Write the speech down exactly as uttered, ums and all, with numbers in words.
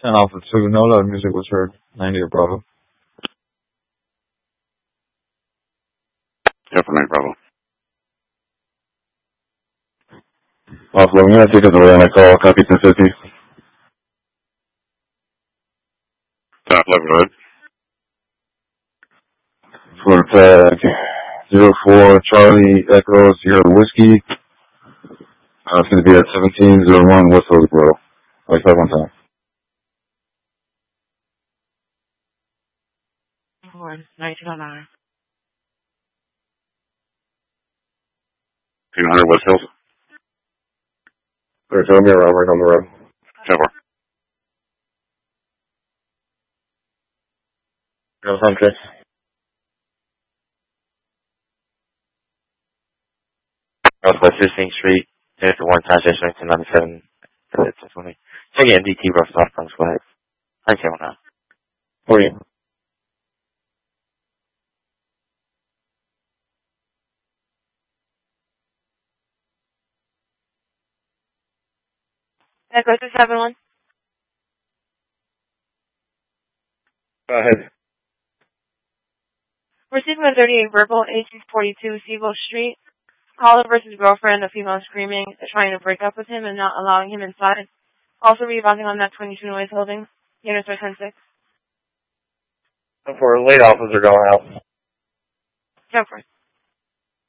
ten Alpha two, no loud music was heard. ninety or Bravo. Yeah, for nine Bravo. Alpha, I'm going to take us away on a call. Copy ten fifty. ten eleven, go ahead. For tag zero four Charlie Echo Sierra Whiskey. Uh, it's going to be at seventeen oh one West Hillsboro. Like that one time. nineteen oh nine. fifteen hundred West Hills. They're telling me around right on the road. ten four. No, I'm okay. Northwest fifteenth Street, Jennifer one transition to ninety-seven, to twenty. Taking M D T rough off from Squad. I can't now. Oh, yeah. Echo two seven one. Go ahead. Receiving a thirty-eight verbal, eighteen forty-two Seagull Street. Caller versus girlfriend, the female screaming, trying to break up with him and not allowing him inside. Also rebounding on that twenty-two noise holding. Units are ten six. For late officers are going out. ten four.